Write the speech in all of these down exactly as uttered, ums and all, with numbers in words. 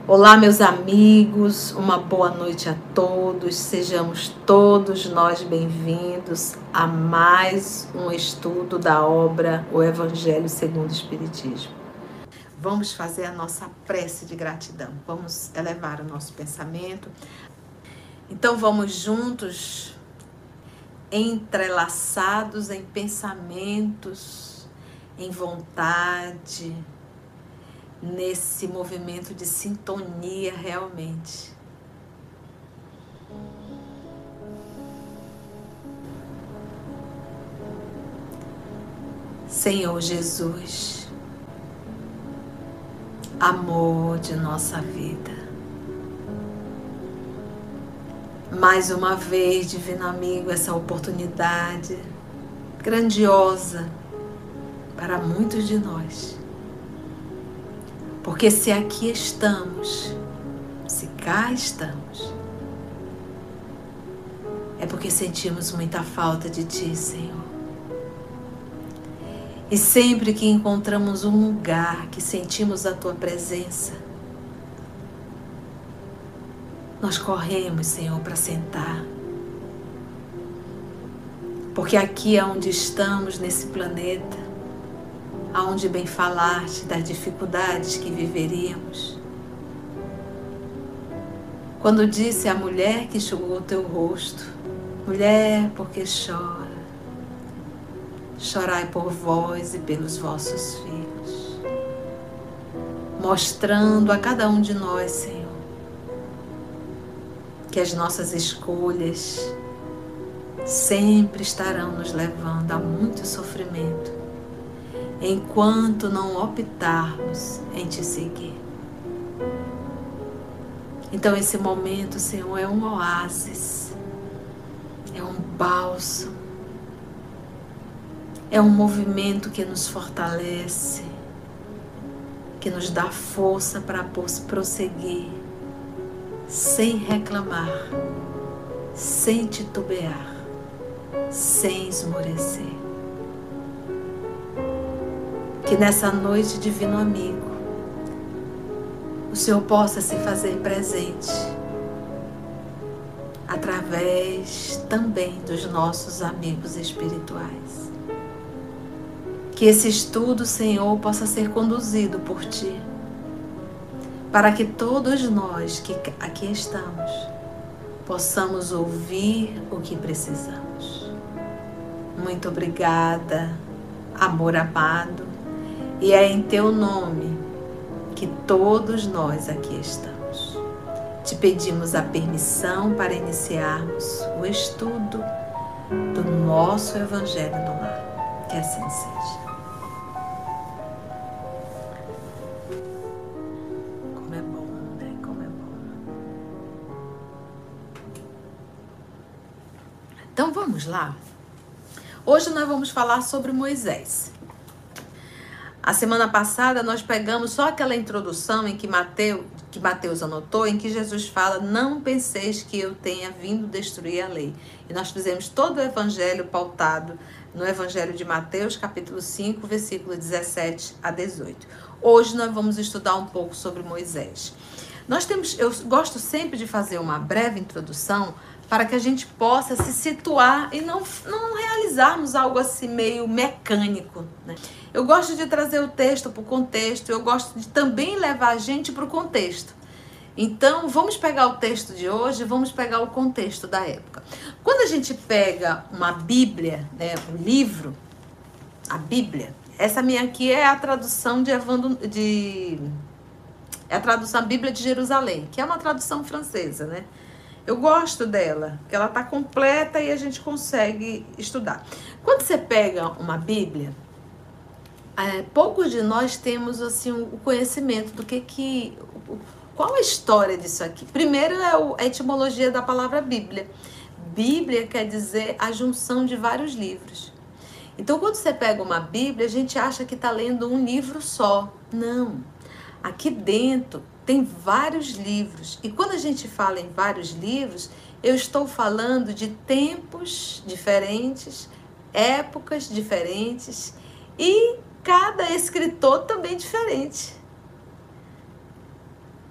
Olá, meus amigos, uma boa noite a todos, sejamos todos nós bem-vindos a mais um estudo da obra O Evangelho segundo o Espiritismo. Vamos fazer a nossa prece de gratidão, vamos elevar o nosso pensamento. Então vamos juntos, entrelaçados em pensamentos, em vontade, nesse movimento de sintonia realmente. Senhor Jesus, amor de nossa vida, mais uma vez, divino amigo, essa oportunidade grandiosa para muitos de nós. Porque se aqui estamos, se cá estamos, é porque sentimos muita falta de Ti, Senhor. E sempre que encontramos um lugar que sentimos a Tua presença, nós corremos, Senhor, para sentar. Porque aqui é onde estamos nesse planeta, aonde bem falaste das dificuldades que viveríamos. Quando disse à mulher que enxugou o teu rosto, mulher, por que chora? Chorai por vós e pelos vossos filhos. Mostrando a cada um de nós, Senhor, que as nossas escolhas sempre estarão nos levando a muito sofrimento, enquanto não optarmos em Te seguir. Então esse momento, Senhor, é um oásis, é um bálsamo, é um movimento que nos fortalece, que nos dá força para prosseguir, sem reclamar, sem titubear, sem esmorecer. Que nessa noite, divino amigo, o Senhor possa se fazer presente através também dos nossos amigos espirituais. Que esse estudo, Senhor, possa ser conduzido por Ti, para que todos nós que aqui estamos possamos ouvir o que precisamos. Muito obrigada, amor amado. E é em Teu nome que todos nós aqui estamos. Te pedimos a permissão para iniciarmos o estudo do nosso Evangelho no Lar. Que assim seja. Como é bom, né? Como é bom. Então vamos lá. Hoje nós vamos falar sobre Moisés. A semana passada nós pegamos só aquela introdução em que Mateus, que Mateus anotou, em que Jesus fala: não penseis que eu tenha vindo destruir a lei. E nós fizemos todo o evangelho pautado no Evangelho de Mateus, capítulo cinco, versículo dezessete a dezoito. Hoje nós vamos estudar um pouco sobre Moisés. Nós temos, eu gosto sempre de fazer uma breve introdução para que a gente possa se situar e não, não realizarmos algo assim meio mecânico, né? Eu gosto de trazer o texto para o contexto, eu gosto de também levar a gente para o contexto. Então, vamos pegar o texto de hoje, vamos pegar o contexto da época. Quando a gente pega uma Bíblia, né, um livro, a Bíblia, essa minha aqui é a tradução de Evandro, de é a tradução da Bíblia de Jerusalém, que é uma tradução francesa, né? Eu gosto dela, que ela está completa e a gente consegue estudar. Quando você pega uma Bíblia, é, poucos de nós temos assim o conhecimento do que que... Qual a história disso aqui? Primeiro é a etimologia da palavra Bíblia. Bíblia quer dizer a junção de vários livros. Então, quando você pega uma Bíblia, a gente acha que está lendo um livro só. Não. Aqui dentro tem vários livros. E quando a gente fala em vários livros, eu estou falando de tempos diferentes, épocas diferentes e cada escritor também diferente. Quando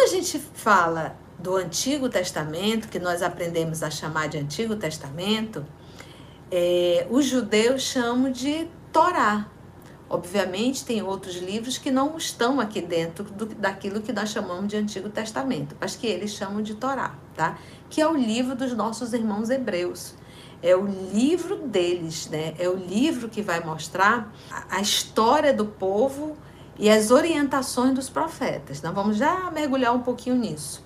Quando a gente fala do Antigo Testamento, que nós aprendemos a chamar de Antigo Testamento, é, os judeus chamam de Torá. Obviamente, tem outros livros que não estão aqui dentro do, daquilo que nós chamamos de Antigo Testamento, mas que eles chamam de Torá, tá? Que é o livro dos nossos irmãos hebreus. É o livro deles, né? É o livro que vai mostrar a, a história do povo e as orientações dos profetas. Nós vamos já mergulhar um pouquinho nisso.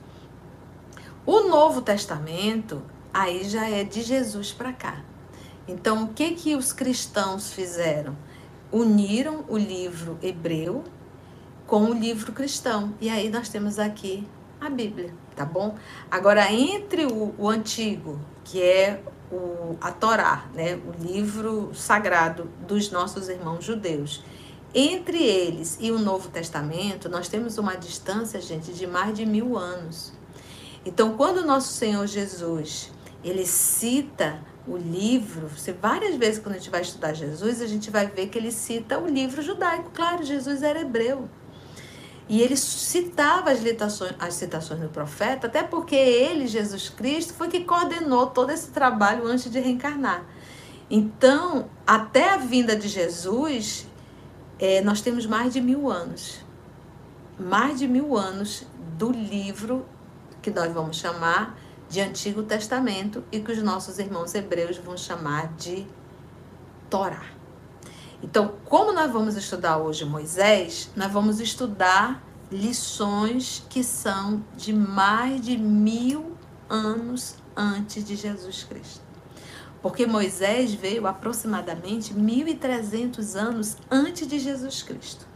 O Novo Testamento, aí já é de Jesus para cá. Então, o que que os cristãos fizeram? Uniram o livro hebreu com o livro cristão. E aí nós temos aqui a Bíblia, tá bom? Agora, entre o, o antigo, que é o, a Torá, né? O livro sagrado dos nossos irmãos judeus, entre eles e o Novo Testamento, nós temos uma distância, gente, de mais de mil anos. Então, quando o nosso Senhor Jesus, ele cita o livro, você, várias vezes quando a gente vai estudar Jesus, a gente vai ver que ele cita o livro judaico. Claro, Jesus era hebreu. E ele citava as citações, as citações do profeta, até porque ele, Jesus Cristo, foi que coordenou todo esse trabalho antes de reencarnar. Então, até a vinda de Jesus, é, nós temos mais de mil anos. Mais de mil anos do livro que nós vamos chamar de Antigo Testamento e que os nossos irmãos hebreus vão chamar de Torá. Então, como nós vamos estudar hoje Moisés, nós vamos estudar lições que são de mais de mil anos antes de Jesus Cristo. Porque Moisés veio aproximadamente mil e trezentos anos antes de Jesus Cristo.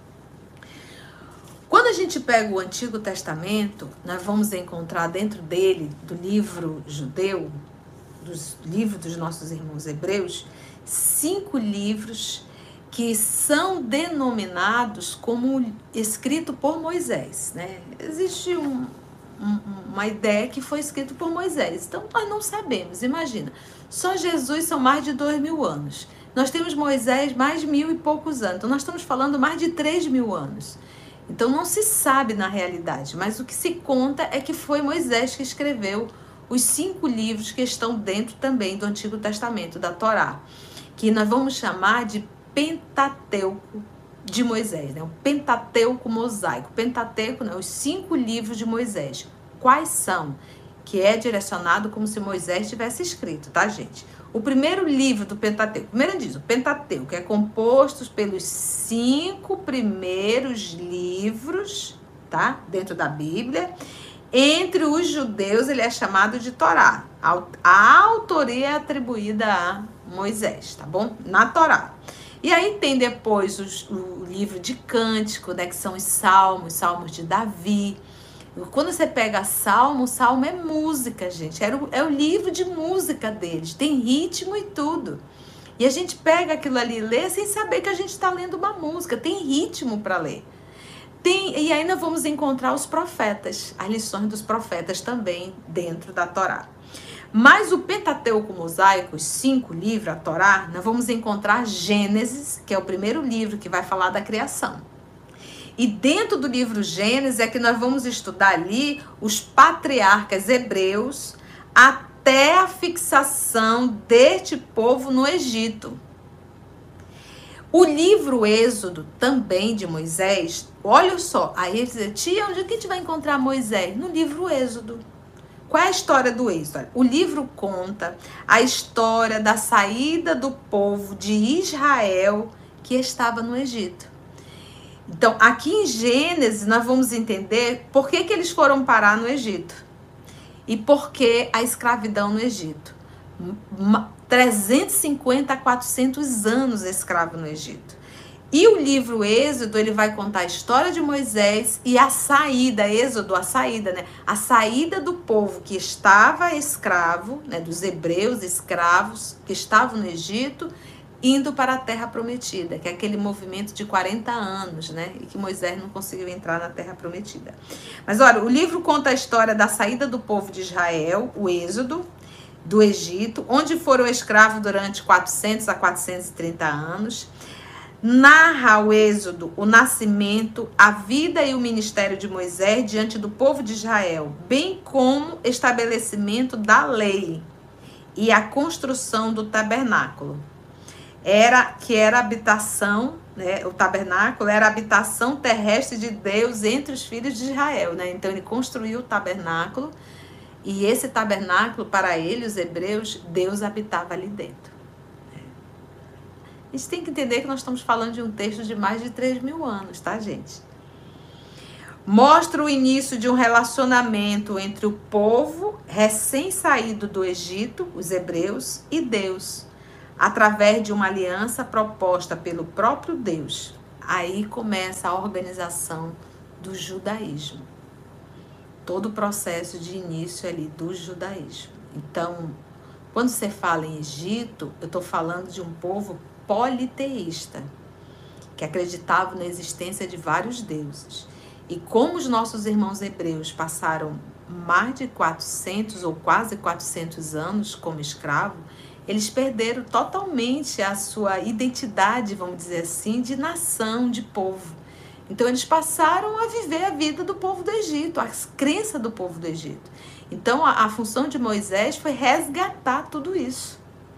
Quando a gente pega o Antigo Testamento, nós vamos encontrar dentro dele, do livro judeu, dos livros dos nossos irmãos hebreus, cinco livros que são denominados como escrito por Moisés, né? Existe um, um, uma ideia que foi escrito por Moisés, então nós não sabemos. Imagina, só Jesus são mais de dois mil anos. Nós temos Moisés mais de mil e poucos anos, então nós estamos falando mais de três mil anos. Então não se sabe na realidade, mas o que se conta é que foi Moisés que escreveu os cinco livros que estão dentro também do Antigo Testamento, da Torá, que nós vamos chamar de Pentateuco de Moisés, né? O Pentateuco mosaico. Pentateuco, né? Os cinco livros de Moisés. Quais são? Que é direcionado como se Moisés tivesse escrito, tá, gente? O primeiro livro do Pentateuco, primeiro diz, o Pentateuco é composto pelos cinco primeiros livros, tá? Dentro da Bíblia. Entre os judeus, ele é chamado de Torá. A autoria é atribuída a Moisés, tá bom? Na Torá. E aí tem depois os, o livro de Cântico, né? Que são os salmos, salmos de Davi. Quando você pega Salmo, Salmo é música, gente. É o, é o livro de música deles. Tem ritmo e tudo. E a gente pega aquilo ali e lê sem saber que a gente está lendo uma música. Tem ritmo para ler. Tem, e aí nós vamos encontrar os profetas, as lições dos profetas também dentro da Torá. Mas o Pentateuco mosaico, os cinco livros, a Torá, nós vamos encontrar Gênesis, que é o primeiro livro que vai falar da criação. E dentro do livro Gênesis é que nós vamos estudar ali os patriarcas hebreus até a fixação deste povo no Egito. O livro Êxodo, também de Moisés, olha só, aí ele diz, tia, onde é que a gente vai encontrar Moisés? No livro Êxodo. Qual é a história do Êxodo? O livro conta a história da saída do povo de Israel que estava no Egito. Então, aqui em Gênesis, nós vamos entender por que, que eles foram parar no Egito. E por que a escravidão no Egito. trezentos e cinquenta a quatrocentos anos escravo no Egito. E o livro Êxodo, ele vai contar a história de Moisés e a saída, Êxodo, a saída, né? A saída do povo que estava escravo, né? Dos hebreus escravos que estavam no Egito, indo para a Terra Prometida, que é aquele movimento de quarenta anos, né? E que Moisés não conseguiu entrar na Terra Prometida. Mas olha, o livro conta a história da saída do povo de Israel, o Êxodo, do Egito, onde foram escravos durante quatrocentos a quatrocentos e trinta anos. narra o êxodo, o nascimento, a vida e o ministério de Moisés diante do povo de Israel, bem como estabelecimento da lei e a construção do tabernáculo. Era que era a habitação, né, o tabernáculo era a habitação terrestre de Deus entre os filhos de Israel, né? Então ele construiu o tabernáculo e esse tabernáculo, para ele, os hebreus, Deus habitava ali dentro. A gente tem que entender que nós estamos falando de um texto de mais de três mil anos, tá, gente? Mostra o início de um relacionamento entre o povo recém-saído do Egito, os hebreus, e Deus, através de uma aliança proposta pelo próprio Deus. Aí começa a organização do judaísmo. Todo o processo de início ali do judaísmo. Então, quando você fala em Egito, eu estou falando de um povo politeísta, que acreditava na existência de vários deuses. E como os nossos irmãos hebreus passaram mais de quatrocentos ou quase quatrocentos anos como escravo, eles perderam totalmente a sua identidade, vamos dizer assim, de nação, de povo. Então eles passaram a viver a vida do povo do Egito, as crenças do povo do Egito. Então a, a função de Moisés foi resgatar tudo isso.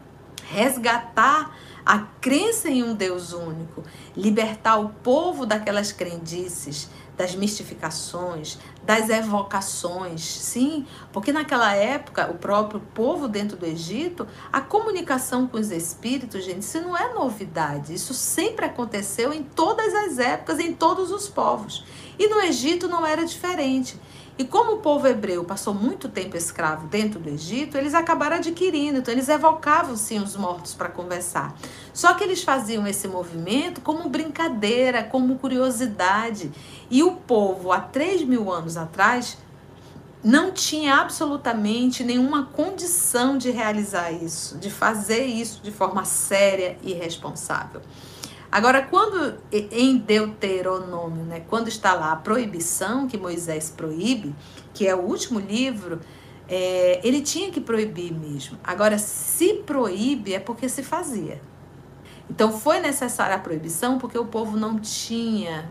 Resgatar a crença em um Deus único, libertar o povo daquelas crendices, das mistificações, das evocações, sim, porque naquela época, o próprio povo dentro do Egito, a comunicação com os espíritos, gente, isso não é novidade, isso sempre aconteceu em todas as épocas, em todos os povos, e no Egito não era diferente. E como o povo hebreu passou muito tempo escravo dentro do Egito, eles acabaram adquirindo, então eles evocavam sim os mortos para conversar. Só que eles faziam esse movimento como brincadeira, como curiosidade. E o povo, há três mil anos atrás, não tinha absolutamente nenhuma condição de realizar isso, de fazer isso de forma séria e responsável. Agora, quando em Deuteronômio, né, quando está lá a proibição que Moisés proíbe, que é o último livro, é, ele tinha que proibir mesmo. Agora, se proíbe é porque se fazia. Então, foi necessária a proibição porque o povo não tinha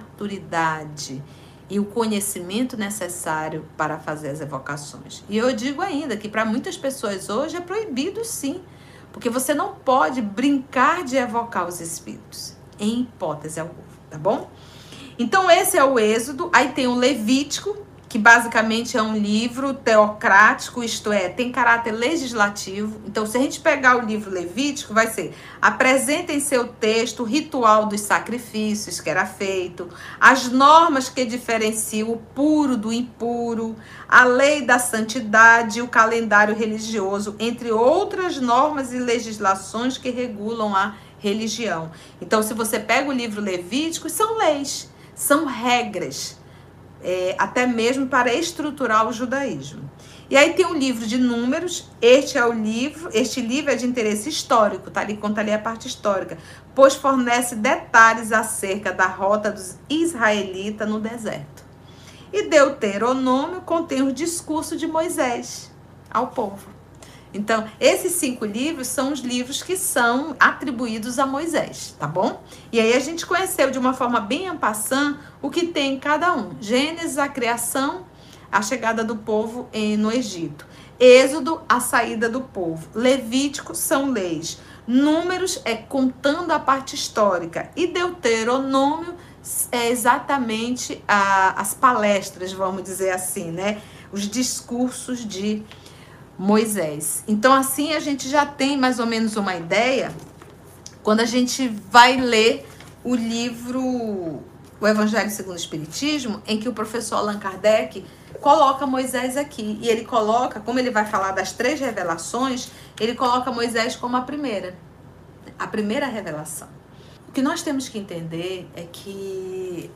maturidade e o conhecimento necessário para fazer as evocações. E eu digo ainda que para muitas pessoas hoje é proibido sim, porque você não pode brincar de evocar os espíritos, em hipótese alguma, tá bom? Então esse é o Êxodo, aí tem o Levítico, que basicamente é um livro teocrático, isto é, tem caráter legislativo. Então se a gente pegar o livro Levítico, vai ser: apresenta em seu texto o ritual dos sacrifícios que era feito, as normas que diferenciam o puro do impuro, a lei da santidade, o calendário religioso, entre outras normas e legislações que regulam a religião. Então se você pega o livro Levítico, são leis, são regras, É, até mesmo para estruturar o judaísmo. E aí tem o livro de Números. Este é o livro, este livro é de interesse histórico, tá ali, conta ali a parte histórica, pois fornece detalhes acerca da rota dos israelitas no deserto. E Deuteronômio contém o discurso de Moisés ao povo. Então, esses cinco livros são os livros que são atribuídos a Moisés, tá bom? E aí a gente conheceu de uma forma bem en passant o que tem em cada um. Gênesis, a criação, a chegada do povo em, no Egito. Êxodo, a saída do povo. Levítico são leis. Números é contando a parte histórica. E Deuteronômio é exatamente a, as palestras, vamos dizer assim, né? Os discursos de Moisés. Então assim a gente já tem mais ou menos uma ideia quando a gente vai ler o livro O Evangelho segundo o Espiritismo, em que o professor Allan Kardec coloca Moisés aqui. E ele coloca, como ele vai falar das três revelações, ele coloca Moisés como a primeira. A primeira revelação. O que nós temos que entender é que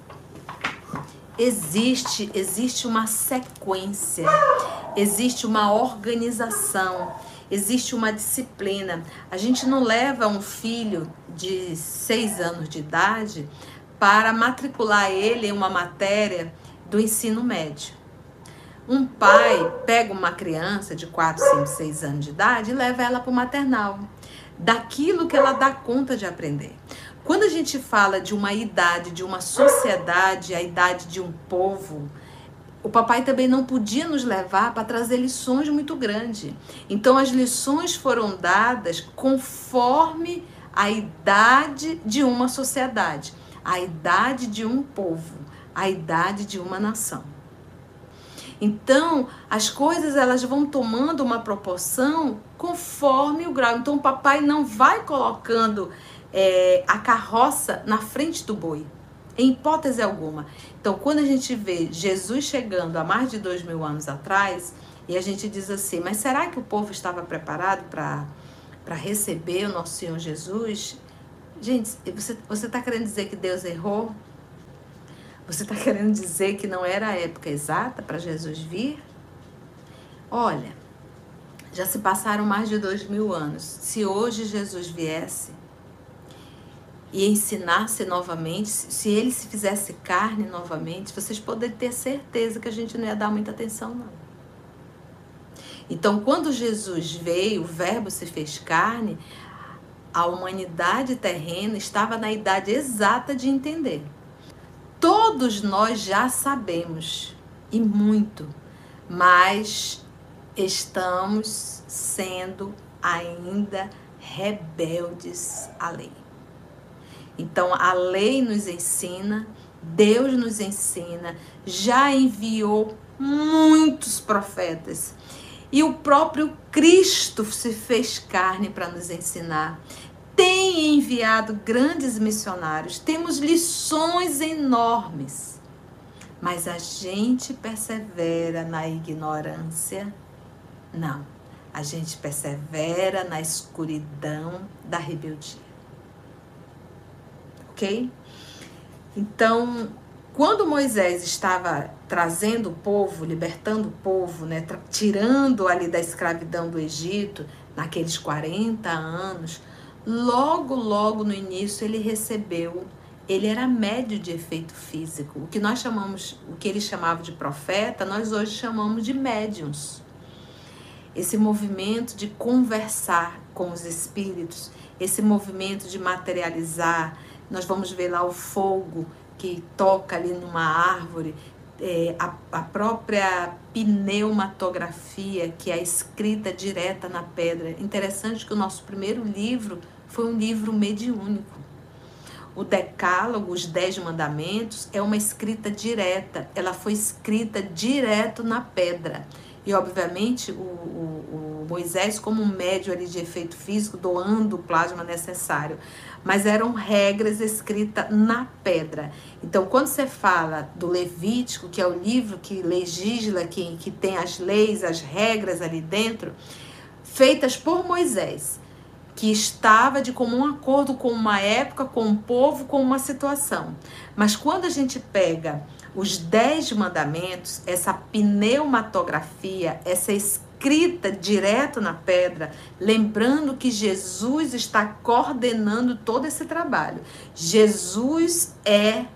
Existe, existe uma sequência, existe uma organização, existe uma disciplina. A gente não leva um filho de seis anos de idade para matricular ele em uma matéria do ensino médio. Um pai pega uma criança de quatro, cinco, seis anos de idade e leva ela para o maternal, daquilo que ela dá conta de aprender. Quando a gente fala de uma idade, de uma sociedade, a idade de um povo, o papai também não podia nos levar para trazer lições muito grandes. Então as lições foram dadas conforme a idade de uma sociedade, a idade de um povo, a idade de uma nação. Então as coisas elas vão tomando uma proporção conforme o grau. Então o papai não vai colocando é, a carroça na frente do boi. Em hipótese alguma. Então, quando a gente vê Jesus chegando há mais de dois mil anos atrás, e a gente diz assim, mas será que o povo estava preparado para para receber o nosso Senhor Jesus? Gente, você você está querendo dizer que Deus errou? Você está querendo dizer que não era a época exata para Jesus vir? Olha, já se passaram mais de dois mil anos. Se hoje Jesus viesse e ensinasse novamente, se ele se fizesse carne novamente, vocês podem ter certeza que a gente não ia dar muita atenção, não. Então, quando Jesus veio, o verbo se fez carne, a humanidade terrena estava na idade exata de entender. Todos nós já sabemos, e muito, mas estamos sendo ainda rebeldes à lei. Então, a lei nos ensina, Deus nos ensina, já enviou muitos profetas. E o próprio Cristo se fez carne para nos ensinar. Tem enviado grandes missionários, temos lições enormes. Mas a gente persevera na ignorância? Não. A gente persevera na escuridão da rebeldia. Ok? Então, quando Moisés estava trazendo o povo, libertando o povo, né, tirando ali da escravidão do Egito, naqueles quarenta anos, logo, logo no início ele recebeu, ele era médio de efeito físico. O que nós chamamos, o que ele chamava de profeta, nós hoje chamamos de médiuns. Esse movimento de conversar com os espíritos, esse movimento de materializar. Nós vamos ver lá o fogo que toca ali numa árvore, é, a, a própria pneumatografia, que é a escrita direta na pedra. Interessante que o nosso primeiro livro foi um livro mediúnico. O Decálogo, os Dez Mandamentos, é uma escrita direta. Ela foi escrita direto na pedra. E, obviamente, o, o, o Moisés, como um médio ali de efeito físico, doando o plasma necessário. Mas eram regras escritas na pedra. Então, quando você fala do Levítico, que é o livro que legisla, que, que tem as leis, as regras ali dentro, feitas por Moisés, que estava de comum acordo com uma época, com um povo, com uma situação. Mas quando a gente pega os Dez Mandamentos, essa pneumatografia, essa escrita direto na pedra, lembrando que Jesus está coordenando todo esse trabalho. Jesus é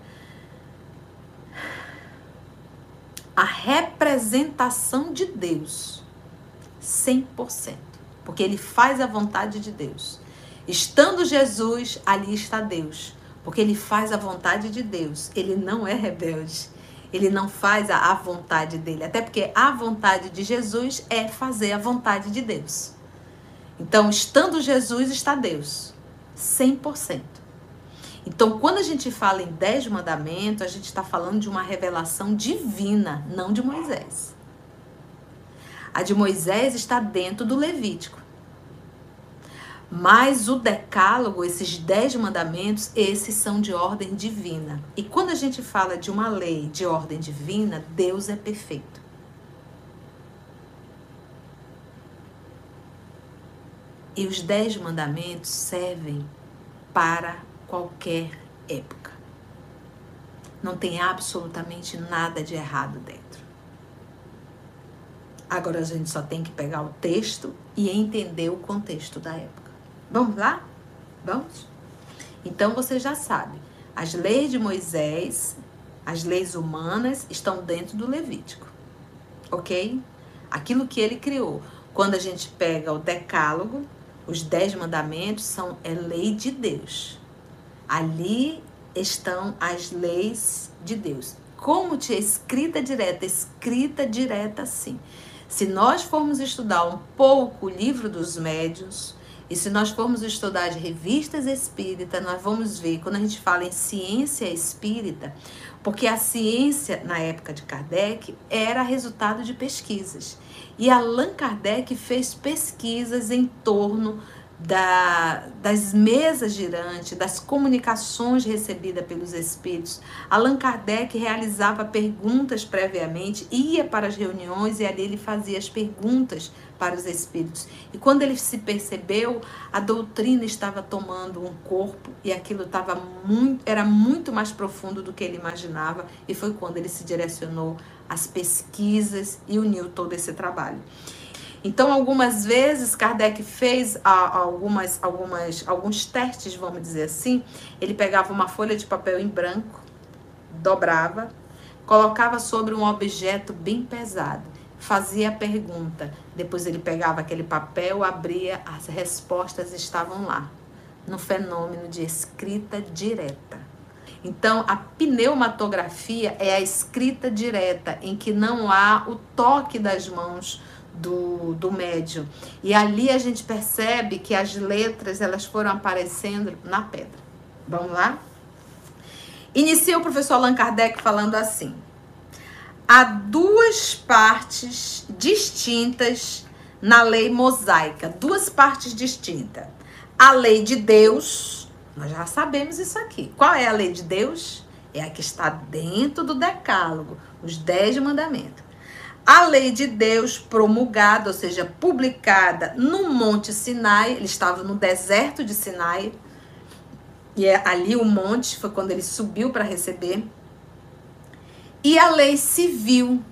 a representação de Deus, cem por cento. Porque ele faz a vontade de Deus. Estando Jesus, ali está Deus. Porque ele faz a vontade de Deus. Ele não é rebelde. Ele não faz a, a vontade dele. Até porque a vontade de Jesus é fazer a vontade de Deus. Então, estando Jesus, está Deus. cem por cento. Então, quando a gente fala em Dez Mandamentos, a gente está falando de uma revelação divina, não de Moisés. A de Moisés está dentro do Levítico. Mas o Decálogo, esses Dez Mandamentos, esses são de ordem divina. E quando a gente fala de uma lei de ordem divina, Deus é perfeito. E os Dez Mandamentos servem para qualquer época. Não tem absolutamente nada de errado dentro. Agora a gente só tem que pegar o texto e entender o contexto da época. Vamos lá? Vamos? Então você já sabe, as leis de Moisés, as leis humanas estão dentro do Levítico, ok? Aquilo que ele criou. Quando a gente pega o Decálogo, os Dez Mandamentos são é lei de Deus. Ali estão as leis de Deus. Como tinha escrita direta, escrita direta sim. Se nós formos estudar um pouco o livro dos médiuns, e se nós formos estudar as revistas espíritas, nós vamos ver, quando a gente fala em ciência espírita, porque a ciência, na época de Kardec, era resultado de pesquisas. E Allan Kardec fez pesquisas em torno Da, das mesas girantes, das comunicações recebidas pelos espíritos. Allan Kardec realizava perguntas previamente, ia para as reuniões e ali ele fazia as perguntas para os espíritos. E quando ele se percebeu, a doutrina estava tomando um corpo e aquilo estava muito, era muito mais profundo do que ele imaginava, e foi quando ele se direcionou às pesquisas e uniu todo esse trabalho. Então, algumas vezes, Kardec fez algumas, algumas, alguns testes, vamos dizer assim. Ele pegava uma folha de papel em branco, dobrava, colocava sobre um objeto bem pesado, fazia a pergunta. Depois ele pegava aquele papel, abria, as respostas estavam lá, no fenômeno de escrita direta. Então, a pneumatografia é a escrita direta, em que não há o toque das mãos do, do médium. E ali a gente percebe que as letras, elas foram aparecendo na pedra. Vamos lá? Inicia o professor Allan Kardec falando assim: há duas partes distintas na lei mosaica, duas partes distintas. A lei de Deus, nós já sabemos isso aqui. Qual é a lei de Deus? É a que está dentro do decálogo, os dez mandamentos. A lei de Deus promulgada, ou seja, publicada no Monte Sinai. Ele estava no deserto de Sinai, e é ali o monte, foi quando ele subiu para receber. E a lei civil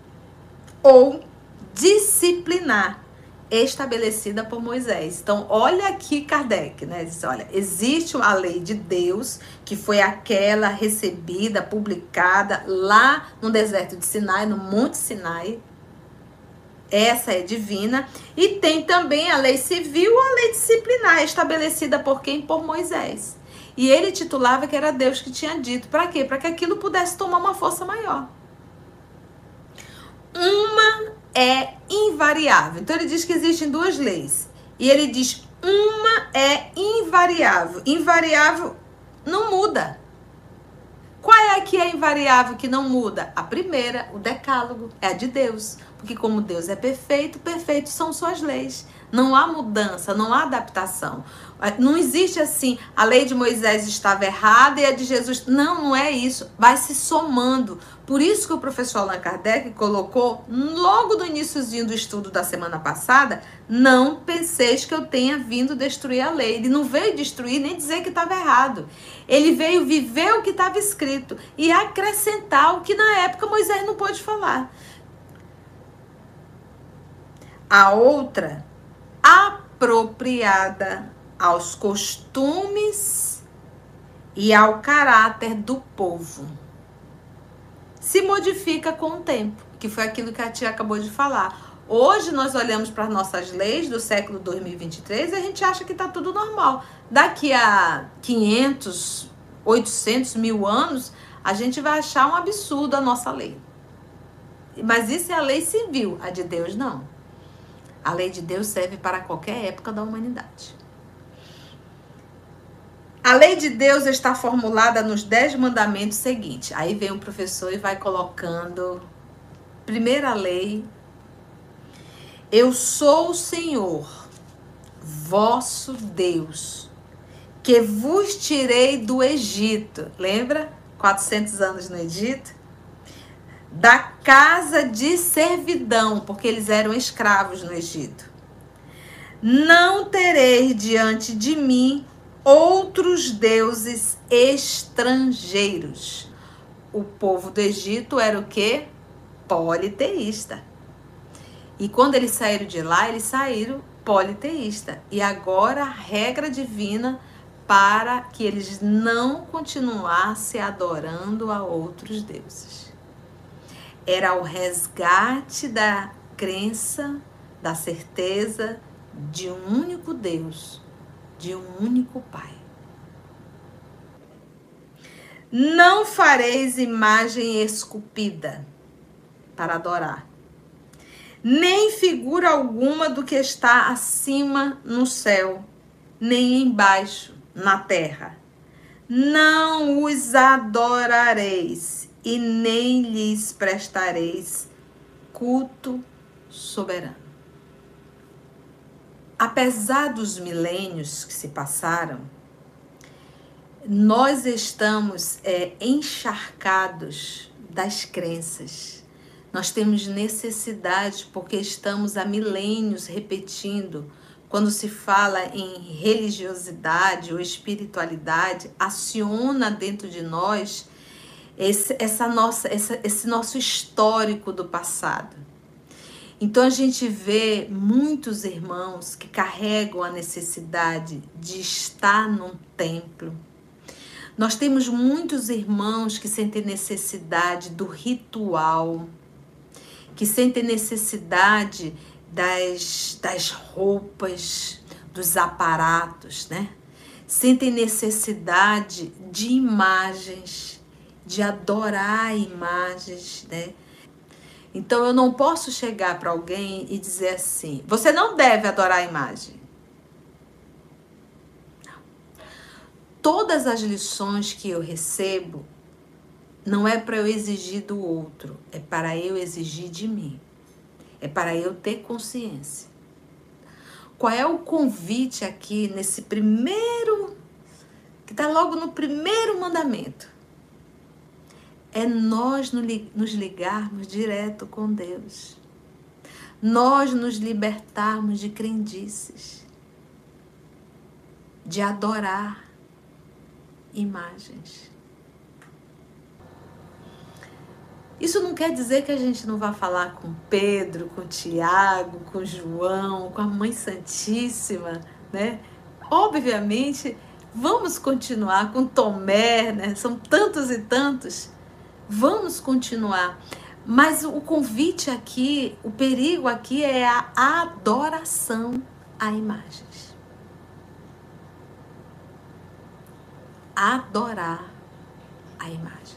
ou disciplinar, estabelecida por Moisés. Então, olha aqui Kardec, né? Diz, olha, existe a lei de Deus, que foi aquela recebida, publicada lá no deserto de Sinai, no Monte Sinai. Essa é divina. E tem também a lei civil, a lei disciplinar, estabelecida por quem? Por Moisés. E ele titulava que era Deus que tinha dito. Para quê? Para que aquilo pudesse tomar uma força maior. Uma é invariável. Então ele diz que existem duas leis. E ele diz, uma é invariável. Invariável não muda. Qual é a que é invariável, que não muda? A primeira, o decálogo, é a de Deus. Porque como Deus é perfeito, perfeitos são suas leis. Não há mudança, não há adaptação. Não existe assim, a lei de Moisés estava errada e a de Jesus... Não, não é isso. Vai se somando. Por isso que o professor Allan Kardec colocou, logo no iniciozinho do estudo da semana passada, não penseis que eu tenha vindo destruir a lei. Ele não veio destruir nem dizer que estava errado. Ele veio viver o que estava escrito e acrescentar o que na época Moisés não pôde falar. A outra, apropriada aos costumes e ao caráter do povo, se modifica com o tempo, que foi aquilo que a tia acabou de falar. Hoje nós olhamos para as nossas leis do século dois mil e vinte e três e a gente acha que está tudo normal. Daqui a quinhentos, oitocentos, mil anos, a gente vai achar um absurdo a nossa lei. Mas isso é a lei civil, a de Deus não. A lei de Deus serve para qualquer época da humanidade. A lei de Deus está formulada nos dez mandamentos seguintes. Aí vem o professor e vai colocando. Primeira lei. Eu sou o Senhor, vosso Deus, que vos tirei do Egito. Lembra? quatrocentos anos no Egito. Da casa de servidão, porque eles eram escravos no Egito. Não tereis diante de mim outros deuses estrangeiros. O povo do Egito era o quê? Politeísta. E quando eles saíram de lá, eles saíram politeísta. E agora a regra divina para que eles não continuassem adorando a outros deuses. Era o resgate da crença, da certeza de um único Deus, de um único Pai. Não fareis imagem esculpida para adorar, nem figura alguma do que está acima no céu, nem embaixo na terra. Não os adorareis e nem lhes prestareis culto soberano. Apesar dos milênios que se passaram, nós estamos é, encharcados das crenças. Nós temos necessidade, porque estamos há milênios repetindo. Quando se fala em religiosidade ou espiritualidade, aciona dentro de nós esse, essa nossa, essa, esse nosso histórico do passado. Então a gente vê muitos irmãos que carregam a necessidade de estar num templo. Nós temos muitos irmãos que sentem necessidade do ritual, que sentem necessidade das, das roupas, dos aparatos, né? Sentem necessidade de imagens, de adorar imagens, né? Então eu não posso chegar para alguém e dizer assim: você não deve adorar a imagem. Não. Todas as lições que eu recebo não é para eu exigir do outro, é para eu exigir de mim. É para eu ter consciência. Qual é o convite aqui nesse primeiro, que está logo no primeiro mandamento? É nós nos ligarmos direto com Deus. Nós nos libertarmos de crendices. De adorar imagens. Isso não quer dizer que a gente não vá falar com Pedro, com Tiago, com João, com a Mãe Santíssima, né? Obviamente, vamos continuar com Tomé, né? São tantos e tantos. Vamos continuar. Mas o convite aqui, o perigo aqui é a adoração a imagens. Adorar a imagens.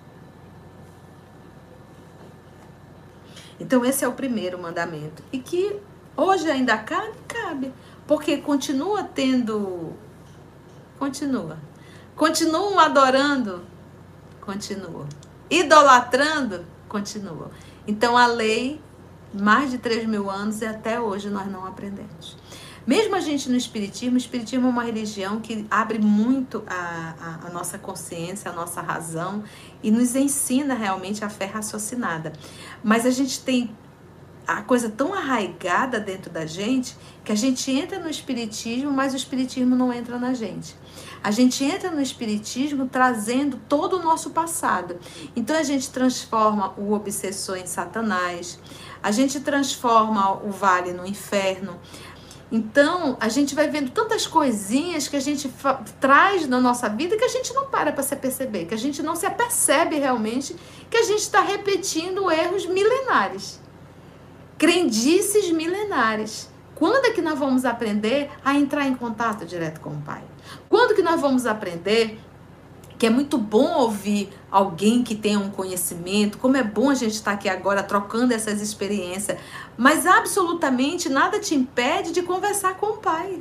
Então esse é o primeiro mandamento. E que hoje ainda cabe? Cabe. Porque continua tendo... Continua. Continuam adorando? Continua. Idolatrando? Continua. Então a lei, mais de três mil anos e até hoje nós não aprendemos. Mesmo a gente no Espiritismo, o Espiritismo é uma religião que abre muito a, a, a nossa consciência, a nossa razão e nos ensina realmente a fé raciocinada. Mas a gente tem a coisa tão arraigada dentro da gente que a gente entra no Espiritismo, mas o Espiritismo não entra na gente. A gente entra no Espiritismo trazendo todo o nosso passado. Então a gente transforma o obsessor em Satanás, a gente transforma o vale no inferno. Então, a gente vai vendo tantas coisinhas que a gente traz na nossa vida que a gente não para para se perceber, que a gente não se apercebe realmente que a gente está repetindo erros milenares, crendices milenares. Quando é que nós vamos aprender a entrar em contato direto com o Pai? Quando que nós vamos aprender que é muito bom ouvir alguém que tenha um conhecimento, como é bom a gente estar aqui agora trocando essas experiências, mas absolutamente nada te impede de conversar com o Pai.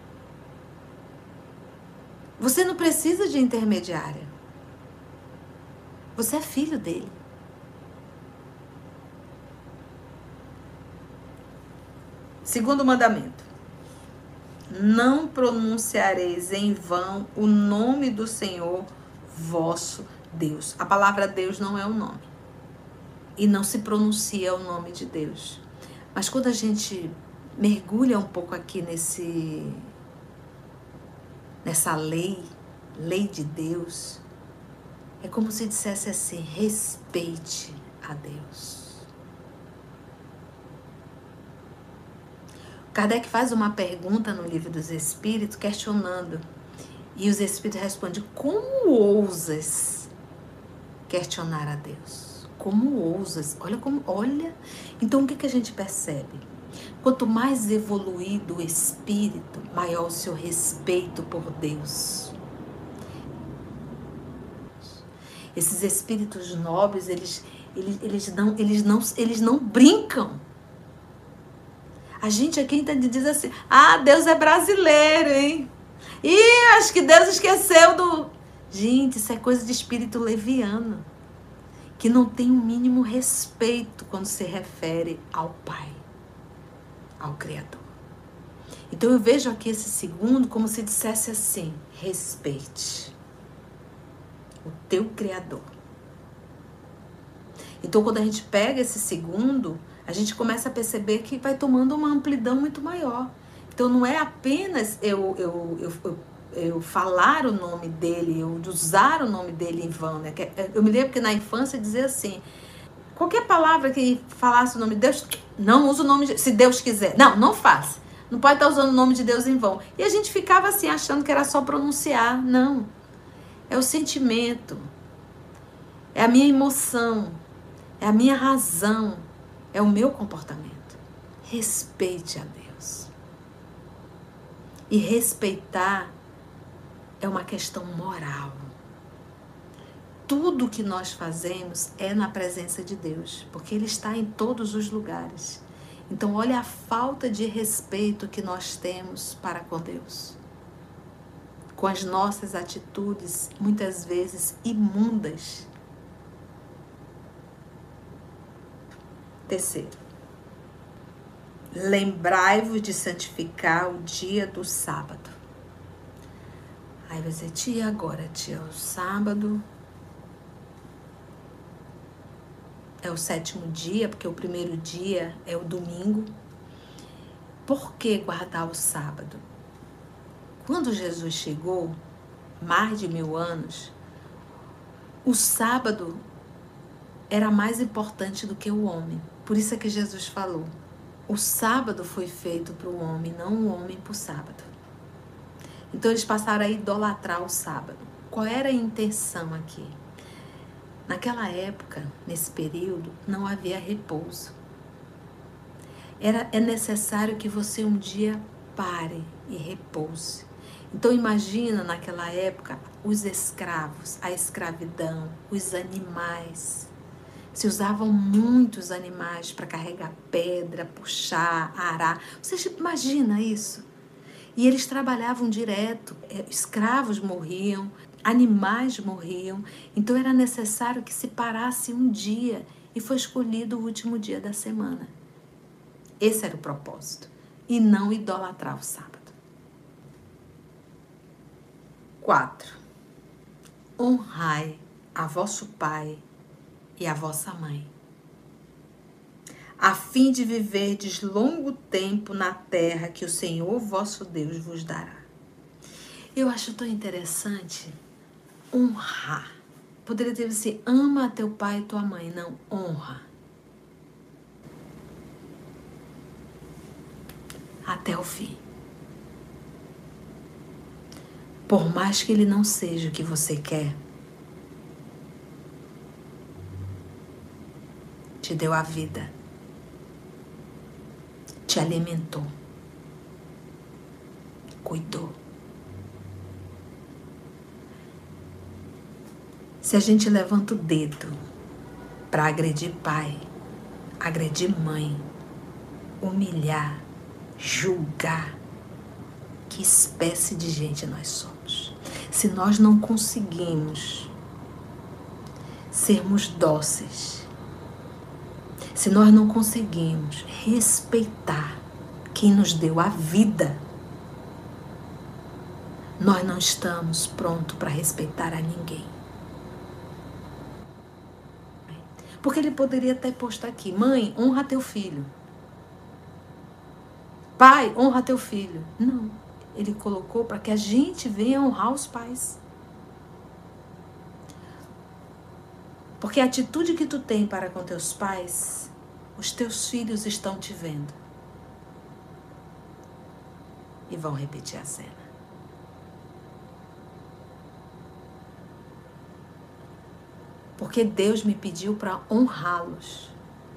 Você não precisa de intermediária. Você é filho dele. Segundo mandamento. Não pronunciareis em vão o nome do Senhor vosso Deus. A palavra Deus não é o nome. E não se pronuncia o nome de Deus. Mas quando a gente mergulha um pouco aqui nesse, nessa lei, lei de Deus, é como se dissesse assim: respeite a Deus. Kardec faz uma pergunta no Livro dos Espíritos, questionando. E os Espíritos respondem: como ousas questionar a Deus? Como ousas? Olha como, olha. Então o que, que a gente percebe? Quanto mais evoluído o Espírito, maior o seu respeito por Deus. Esses espíritos nobres, eles, eles, eles, não, eles, não, eles não brincam. A gente aqui ainda diz assim, ah, Deus é brasileiro, hein? Ih, acho que Deus esqueceu do... Gente, isso é coisa de espírito leviano, que não tem o mínimo respeito quando se refere ao Pai, ao Criador. Então eu vejo aqui esse segundo como se dissesse assim, respeite o teu Criador. Então quando a gente pega esse segundo, a gente começa a perceber que vai tomando uma amplidão muito maior. Então não é apenas eu, eu, eu, eu, eu falar o nome dele, eu usar o nome dele em vão, né? Eu me lembro que na infância dizia assim, qualquer palavra que falasse o nome de Deus, não usa o nome de... Se Deus quiser. Não, não faça. Não pode estar usando o nome de Deus em vão. E a gente ficava assim, achando que era só pronunciar. Não. É o sentimento. É a minha emoção. É a minha razão. É o meu comportamento. Respeite a Deus. E respeitar é uma questão moral. Tudo que nós fazemos é na presença de Deus, porque Ele está em todos os lugares. Então, olha a falta de respeito que nós temos para com Deus. Com as nossas atitudes, muitas vezes imundas. Terceiro, lembrai-vos de santificar o dia do sábado. Aí vai dizer, tia, agora, tia, o sábado é o sétimo dia, porque o primeiro dia é o domingo. Por que guardar o sábado? Quando Jesus chegou, mais de mil anos, o sábado era mais importante do que o homem. Por isso é que Jesus falou, o sábado foi feito para o homem, não o homem para o sábado. Então eles passaram a idolatrar o sábado. Qual era a intenção aqui? Naquela época, nesse período, não havia repouso. Era, é necessário que você um dia pare e repouse. Então imagina naquela época os escravos, a escravidão, os animais. Se usavam muitos animais para carregar pedra, puxar, arar. Você imagina isso? E eles trabalhavam direto, escravos morriam, animais morriam, então era necessário que se parasse um dia e foi escolhido o último dia da semana. Esse era o propósito, e não idolatrar o sábado. Quatro. Honrai a vosso pai e a vossa mãe, a fim de viverdes longo tempo na terra que o Senhor vosso Deus vos dará. Eu acho tão interessante honrar. Poderia dizer assim, ama teu pai e tua mãe. Não, honra. Até o fim. Por mais que ele não seja o que você quer, te deu a vida, te alimentou, cuidou. Se a gente levanta o dedo para agredir pai, agredir mãe, humilhar, julgar, que espécie de gente nós somos? Se nós não conseguimos sermos dóceis, se nós não conseguimos respeitar quem nos deu a vida, nós não estamos prontos para respeitar a ninguém. Porque ele poderia ter posto aqui, mãe, honra teu filho. Pai, honra teu filho. Não, ele colocou para que a gente venha honrar os pais. Porque a atitude que tu tem para com teus pais, os teus filhos estão te vendo. E vão repetir a cena. Porque Deus me pediu para honrá-los.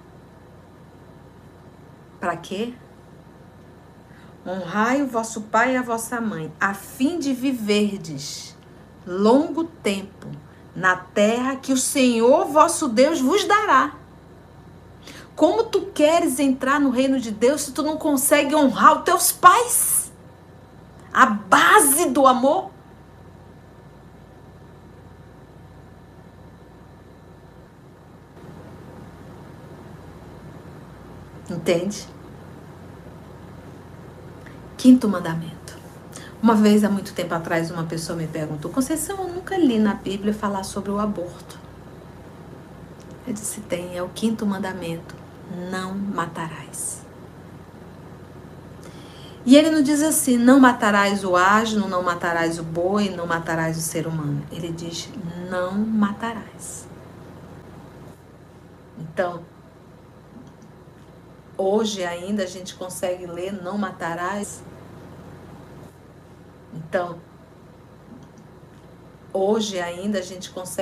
Para quê? Honrai o vosso pai e a vossa mãe, a fim de viverdes longo tempo na terra que o Senhor vosso Deus vos dará. Como tu queres entrar no reino de Deus se tu não consegue honrar os teus pais? A base do amor. Entende? Quinto mandamento. Uma vez, há muito tempo atrás, uma pessoa me perguntou: Conceição, eu nunca li na Bíblia falar sobre o aborto. Eu disse: tem, é o quinto mandamento. Não matarás. E ele não diz assim: não matarás o asno, não matarás o boi, não matarás o ser humano. Ele diz: não matarás. Então, hoje ainda a gente consegue ler não matarás. Então, hoje ainda a gente consegue